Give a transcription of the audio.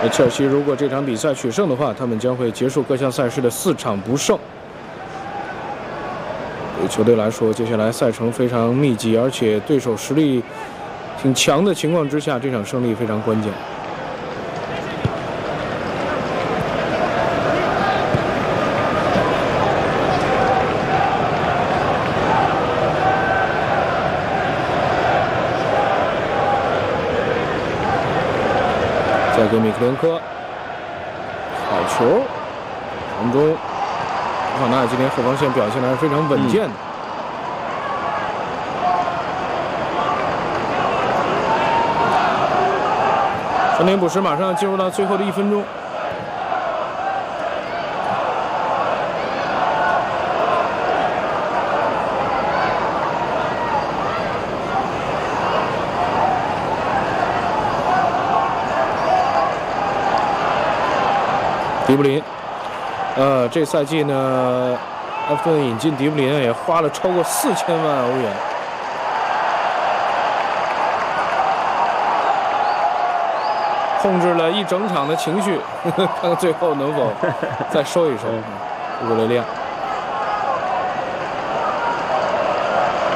切尔西如果这场比赛取胜的话，他们将会结束各项赛事的4场不胜。对球队来说，接下来赛程非常密集，而且对手实力挺强的情况之下，这场胜利非常关键。再给米克连科，好球，传中。布法纳今天后防线表现的还是非常稳健的。3点补时，马上进入到最后的1分钟。迪布林，这赛季呢，埃弗顿引进迪布林也花了超过4000万欧元。控制了一整场的情绪，看看最后能否再收一收。乌雷利亚。